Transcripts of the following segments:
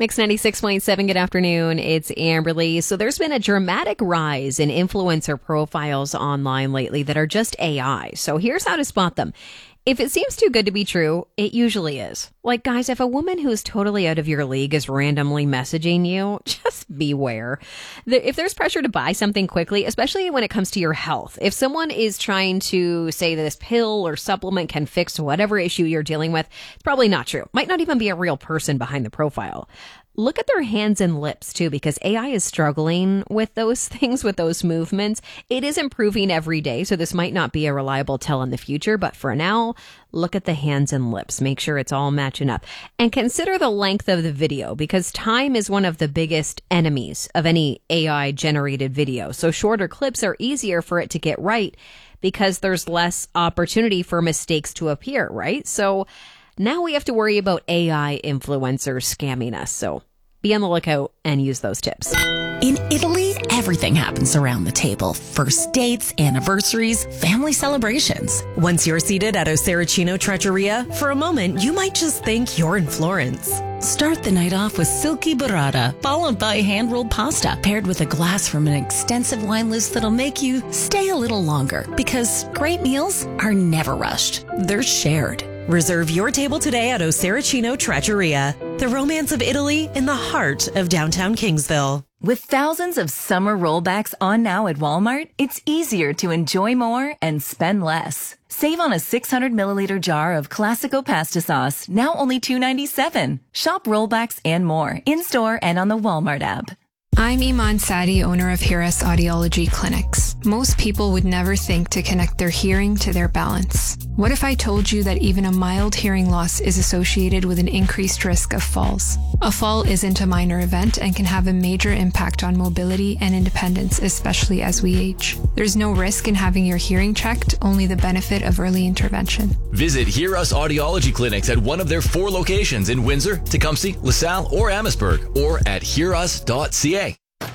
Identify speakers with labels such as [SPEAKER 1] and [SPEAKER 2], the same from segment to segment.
[SPEAKER 1] Mix 96.7, good afternoon. It's Amberly. So there's been a dramatic rise in influencer profiles online lately that are just AI. So here's how to spot them. If it seems too good to be true, it usually is. Like, guys, if a woman who's totally out of your league is randomly messaging you, just beware. If there's pressure to buy something quickly, especially when it comes to your health, if someone is trying to say this pill or supplement can fix whatever issue you're dealing with, it's probably not true. Might not even be a real person behind the profile. Look at their hands and lips, too, because AI is struggling with those things, with those movements. It is improving every day, so this might not be a reliable tell in the future. But for now, look at the hands and lips. Make sure it's all matching up. And consider the length of the video, because time is one of the biggest enemies of any AI-generated video. So shorter clips are easier for it to get right because there's less opportunity for mistakes to appear, right? So now we have to worry about AI influencers scamming us. So be on the lookout and use those tips.
[SPEAKER 2] In Italy, everything happens around the table. First dates, anniversaries, family celebrations.
[SPEAKER 3] Once you're seated at Osericino Trattoria, for a moment, you might just think you're in Florence.
[SPEAKER 2] Start the night off with silky burrata, followed by hand-rolled pasta, paired with a glass from an extensive wine list that'll make you stay a little longer. Because great meals are never rushed. They're shared.
[SPEAKER 3] Reserve your table today at Osericino Trattoria, the romance of Italy in the heart of downtown Kingsville.
[SPEAKER 4] With thousands of summer rollbacks on now at Walmart, it's easier to enjoy more and spend less. Save on a 600 milliliter jar of Classico pasta sauce, now only $2.97. Shop rollbacks and more in-store and on the Walmart app.
[SPEAKER 5] I'm Iman Sadi, owner of Hiras Audiology Clinics. Most people would never think to connect their hearing to their balance. What if I told you that even a mild hearing loss is associated with an increased risk of falls? A fall isn't a minor event and can have a major impact on mobility and independence, especially as we age. There's no risk in having your hearing checked, only the benefit of early intervention.
[SPEAKER 6] Visit Hiras Audiology Clinics at one of their 4 locations in Windsor, Tecumseh, LaSalle, or Amherstburg, or at hiras.ca.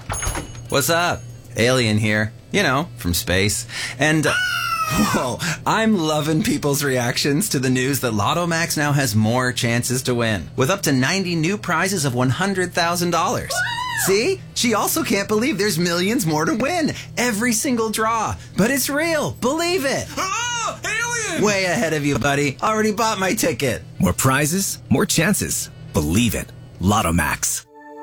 [SPEAKER 7] What's up? Alien here. You know, from space. And, whoa, I'm loving people's reactions to the news that Lotto Max now has more chances to win, with up to 90 new prizes of $100,000. See? She also can't believe there's millions more to win. Every single draw. But it's real. Believe it.
[SPEAKER 8] Oh, alien!
[SPEAKER 7] Way ahead of you, buddy. Already bought my ticket.
[SPEAKER 8] More prizes, more chances. Believe it. Lotto Max.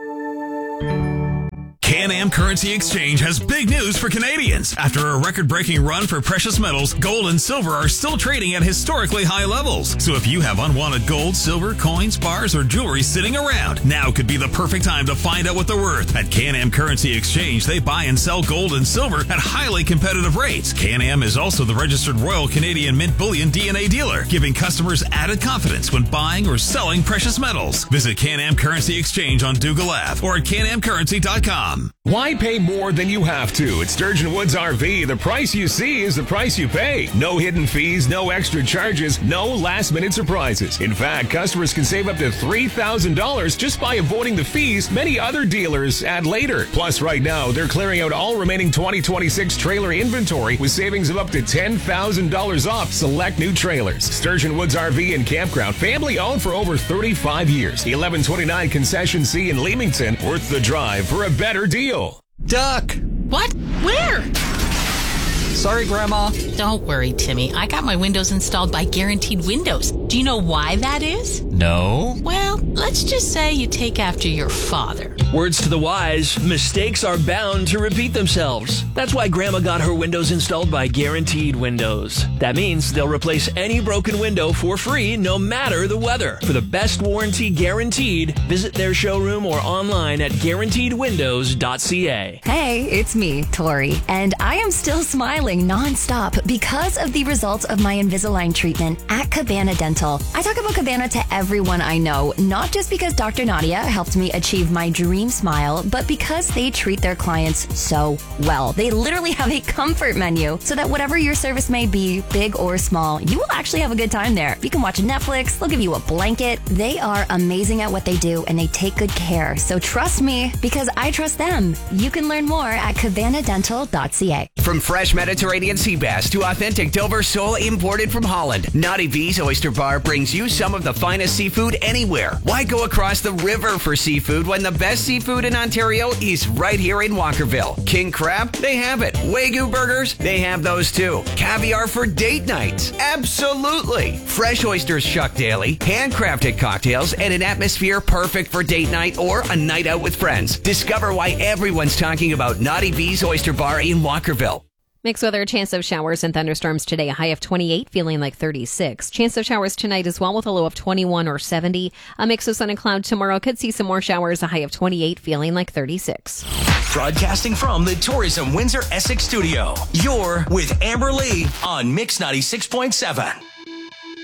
[SPEAKER 8] Can-Am Currency Exchange has big news for Canadians. After a record-breaking run for precious metals, gold and silver are still trading at historically high levels. So if you have unwanted gold, silver, coins, bars, or jewelry sitting around, now could be the perfect time to find out what they're worth. At Can-Am Currency Exchange, they buy and sell gold and silver at highly competitive rates. Can-Am is also the registered Royal Canadian Mint Bullion DNA dealer, giving customers added confidence when buying or selling precious metals. Visit Can-Am Currency Exchange on Dougal Ave or at canamcurrency.com.
[SPEAKER 9] Why pay more than you have to? At Sturgeon Woods RV, the price you see is the price you pay. No hidden fees, no extra charges, no last-minute surprises. In fact, customers can save up to $3,000 just by avoiding the fees many other dealers add later. Plus, right now, they're clearing out all remaining 2026 trailer inventory with savings of up to $10,000 off select new trailers. Sturgeon Woods RV and Campground, family-owned for over 35 years. 1129 Concession C in Leamington, worth the drive for a better deal.
[SPEAKER 10] Duck!
[SPEAKER 2] What? Where?
[SPEAKER 10] Sorry, Grandma.
[SPEAKER 2] Don't worry, Timmy. I got my windows installed by Guaranteed Windows. Do you know why that is?
[SPEAKER 10] No.
[SPEAKER 2] Well, let's just say you take after your father.
[SPEAKER 10] Words to the wise, mistakes are bound to repeat themselves. That's why Grandma got her windows installed by Guaranteed Windows. That means they'll replace any broken window for free, no matter the weather. For the best warranty guaranteed, visit their showroom or online at guaranteedwindows.ca.
[SPEAKER 4] Hey, it's me, Tori, and I am still smiling nonstop because of the results of my Invisalign treatment at Cabana Dental. I talk about Cabana to everyone I know, not just because Dr. Nadia helped me achieve my dream smile, but because they treat their clients so well. They literally have a comfort menu so that whatever your service may be, big or small, you will actually have a good time there. You can watch Netflix, they'll give you a blanket. They are amazing at what they do and they take good care. So trust me because I trust them. You can learn more at cabanadental.ca.
[SPEAKER 11] From fresh Mediterranean sea bass to authentic Dover sole imported from Holland, Naughty V's Oyster Bar brings you some of the finest seafood anywhere. Why go across the river for seafood when the best seafood in Ontario is right here in Walkerville? King crab? They have it. Wagyu burgers? They have those too. Caviar for date nights? Absolutely. Fresh oysters shucked daily, handcrafted cocktails, and an atmosphere perfect for date night or a night out with friends. Discover why everyone's talking about Naughty Bee's Oyster Bar in Walkerville.
[SPEAKER 1] Mixed weather, chance of showers and thunderstorms today, a high of 28, feeling like 36. Chance of showers tonight as well with a low of 21 or 70. A mix of sun and cloud tomorrow, could see some more showers, a high of 28, feeling like 36.
[SPEAKER 12] Broadcasting from the Tourism Windsor Essex studio, you're with Amber Lee on Mix 96.7.